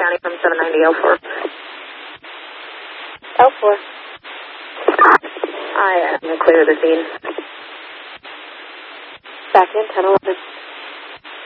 County from 790 L4. L4. I am clear of the scene. Back in, 1011.